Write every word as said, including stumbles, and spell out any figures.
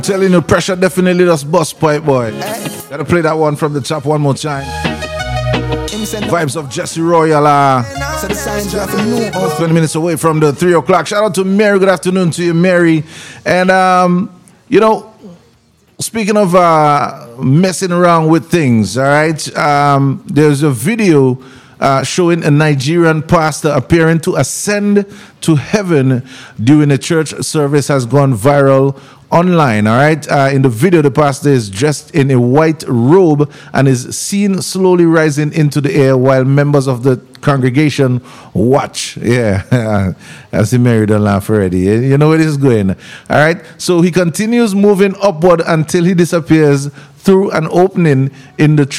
Telling you, pressure definitely does bust pipe, boy. Gotta play that one from the top one more time. Vibes of Jesse Royal. Uh, twenty minutes away from the three o'clock. Shout out to Mary. Good afternoon to you, Mary. And, um, you know, speaking of uh, messing around with things, all right, um, there's a video uh, showing a Nigerian pastor appearing to ascend to heaven during a church service has gone viral online, all right? Uh, in the video, the pastor is dressed in a white robe and is seen slowly rising into the air while members of the congregation watch. Yeah, I see Mary don't laugh already. You know where this is going. All right? So he continues moving upward until he disappears through an opening in the